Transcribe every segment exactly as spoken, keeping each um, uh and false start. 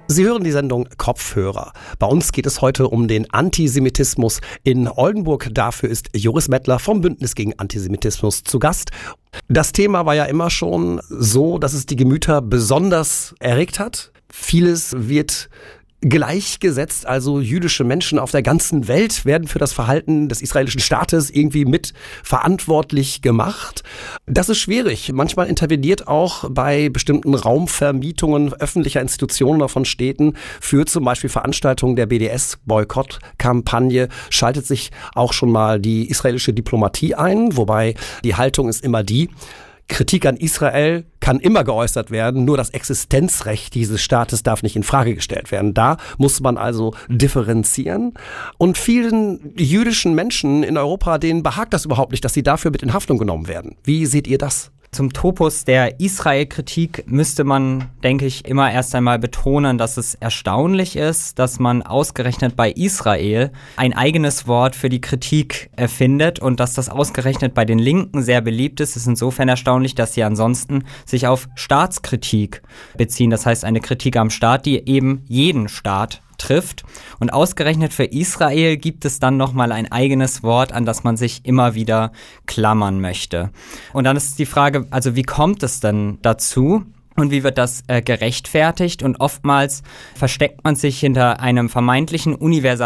Sie hören die Sendung Kopfhörer. Bei uns geht es heute um den Antisemitismus in Oldenburg. Dafür ist Joris Mettler vom Bündnis gegen Antisemitismus zu Gast. Das Thema war ja immer schon so, dass es die Gemüter besonders erregt hat. Vieles wird gleichgesetzt, also jüdische Menschen auf der ganzen Welt werden für das Verhalten des israelischen Staates irgendwie mit verantwortlich gemacht. Das ist schwierig. Manchmal interveniert auch bei bestimmten Raumvermietungen öffentlicher Institutionen oder von Städten für zum Beispiel Veranstaltungen der B D S-Boykott-Kampagne schaltet sich auch schon mal die israelische Diplomatie ein, wobei die Haltung ist immer die: Kritik an Israel kann immer geäußert werden, nur das Existenzrecht dieses Staates darf nicht in Frage gestellt werden. Da muss man also differenzieren. Und vielen jüdischen Menschen in Europa, denen behagt das überhaupt nicht, dass sie dafür mit in Haftung genommen werden. Wie seht ihr das? Zum Topos der Israel-Kritik müsste man, denke ich, immer erst einmal betonen, dass es erstaunlich ist, dass man ausgerechnet bei Israel ein eigenes Wort für die Kritik erfindet und dass das ausgerechnet bei den Linken sehr beliebt ist. Es ist insofern erstaunlich, dass sie ansonsten sich auf Staatskritik beziehen. Das heißt, eine Kritik am Staat, die eben jeden Staat trifft. Und ausgerechnet für Israel gibt es dann nochmal ein eigenes Wort, an das man sich immer wieder klammern möchte. Und dann ist die Frage, also wie kommt es denn dazu? Und wie wird das äh, gerechtfertigt? Und oftmals versteckt man sich hinter einem vermeintlichen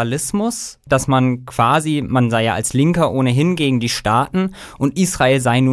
Universalismus, dass man quasi, man sei ja als Linker ohnehin gegen die Staaten und Israel sei nun